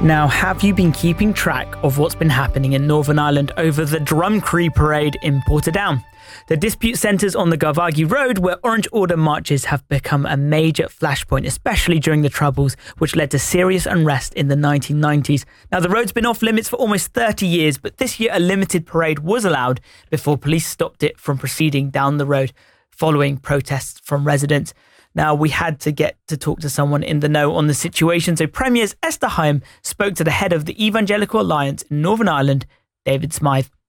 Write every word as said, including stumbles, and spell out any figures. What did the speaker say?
Now, have you been keeping track of what's been happening in Northern Ireland over the Drumcree parade in Portadown? The dispute centres on the Garvaghy Road, where Orange Order marches have become a major flashpoint, especially during the Troubles, which led to serious unrest in the nineteen nineties. Now, the road's been off limits for almost thirty years, but this year a limited parade was allowed before police stopped it from proceeding down the road following protests from residents. Now, we had to get to talk to someone in the know on the situation, so Premier's Esther Hyam spoke to the head of the Evangelical Alliance in Northern Ireland, David Smythe.